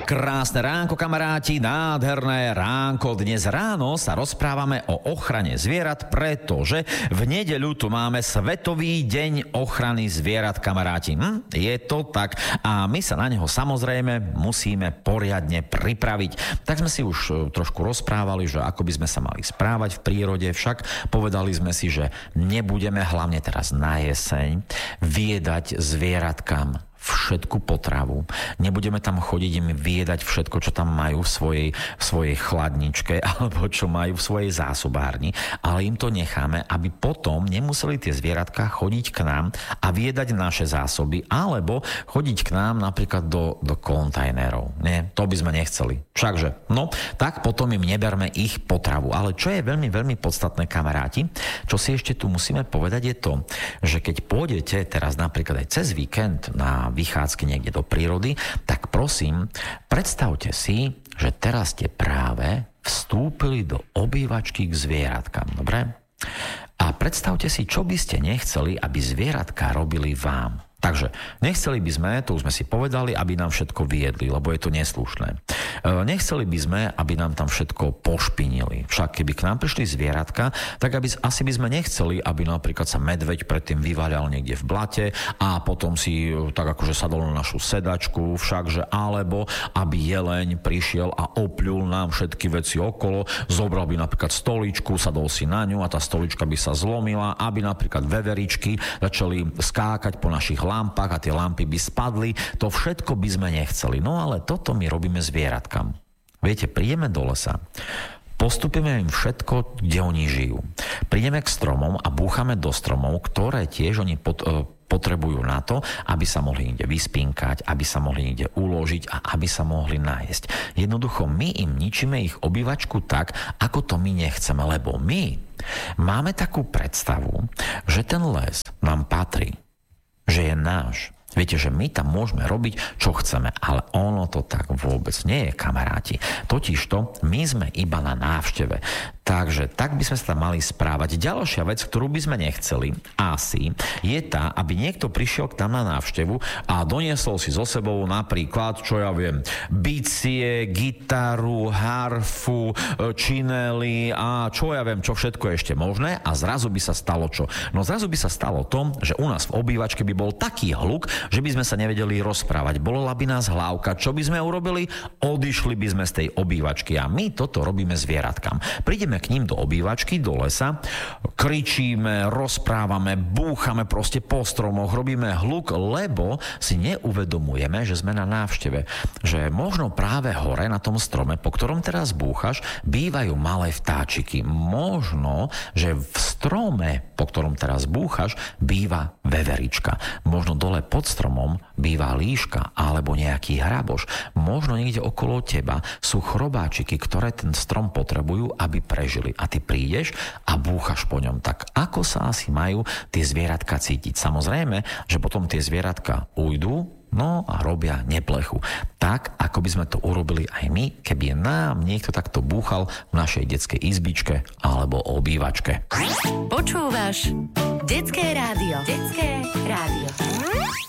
Krásne ránko, kamaráti, nádherné ránko. Dnes ráno sa rozprávame o ochrane zvierat, pretože v nedeľu tu máme Svetový deň ochrany zvierat, kamaráti. Je to tak a my sa na neho samozrejme musíme poriadne pripraviť. Tak sme si už trošku rozprávali, že ako by sme sa mali správať v prírode, však povedali sme si, že nebudeme hlavne teraz na jeseň vyjedať zvieratkám všetku potravu. Nebudeme tam chodiť im vyjedať všetko, čo tam majú v svojej chladničke alebo čo majú v svojej zásobárni, ale im to necháme, aby potom nemuseli tie zvieratka chodiť k nám a vyjedať naše zásoby alebo chodiť k nám napríklad do kontajnerov. Nie, to by sme nechceli. Všakže, no, tak potom im neberme ich potravu. Ale čo je veľmi, veľmi podstatné, kamaráti, čo si ešte tu musíme povedať je to, že keď pôjdete teraz napríklad aj cez víkend na vychádzky niekde do prírody, tak prosím, predstavte si, že teraz ste práve vstúpili do obývačky k zvieratkám, dobre? A predstavte si, čo by ste nechceli, aby zvieratka robili vám. Takže nechceli by sme, to už sme si povedali, aby nám všetko vyjedli, lebo je to neslušné. Nechceli by sme, aby nám tam všetko pošpinili. Však keby k nám prišli zvieratka, tak asi by sme nechceli, aby napríklad sa medveď predtým vyvaľal niekde v blate a potom si tak akože sadol na našu sedačku, všakže alebo aby jeleň prišiel a opľul nám všetky veci okolo, zobral by napríklad stoličku, sadol si na ňu a tá stolička by sa zlomila, aby napríklad veveričky začali skákať po našich lampách a tie lampy by spadli. To všetko by sme nechceli. No ale toto my robíme zvieratkám. Viete, prídeme do lesa, postupíme im všetko, kde oni žijú. Prídeme k stromom a búchame do stromov, ktoré tiež oni potrebujú na to, aby sa mohli niekde vyspinkať, aby sa mohli niekde uložiť a aby sa mohli nájsť. Jednoducho my im ničíme ich obývačku tak, ako to my nechceme, lebo my máme takú predstavu, že ten les nám patrí, že je náš. Viete, že my tam môžeme robiť, čo chceme, ale ono to tak vôbec nie je, kamaráti. Totižto my sme iba na návšteve. Takže tak by sme sa tam mali správať. Ďalšia vec, ktorú by sme nechceli, asi, je tá, aby niekto prišiel k nám na návštevu a doniesol si so sebou napríklad, čo ja viem, bicie, gitaru, harfu, činely a čo ja viem, čo všetko je ešte možné a zrazu by sa stalo čo? No zrazu by sa stalo to, že u nás v obývačke by bol taký hluk, že by sme sa nevedeli rozprávať. Bolela by nás hlávka. Čo by sme urobili? Odišli by sme z tej obývačky a my toto robíme zvieratkám. Prídeme k ním do obývačky, do lesa, kričíme, rozprávame, búchame proste po stromoch, robíme hluk, lebo si neuvedomujeme, že sme na návšteve. Že možno práve hore na tom strome, po ktorom teraz búchaš, bývajú malé vtáčiky. Možno, že v strome, po ktorom teraz búchaš, býva veverička. Možno dole pod stromom býva líška alebo nejaký hraboš. Možno niekde okolo teba sú chrobáčiky, ktoré ten strom potrebujú, aby prežili. A ty prídeš a búchaš po ňom. Tak ako sa asi majú tie zvieratka cítiť? Samozrejme, že potom tie zvieratka ujdú, no a robia neplechu. Tak, ako by sme to urobili aj my, keby nám niekto takto búchal v našej detskej izbičke alebo obývačke. Počúvaš Detské rádio. Detské rádio.